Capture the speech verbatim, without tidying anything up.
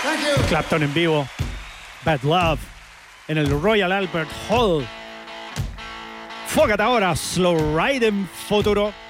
Clapton en vivo. Bad Love en el Royal Albert Hall. Fócate ahora, Slow Ride en futuro.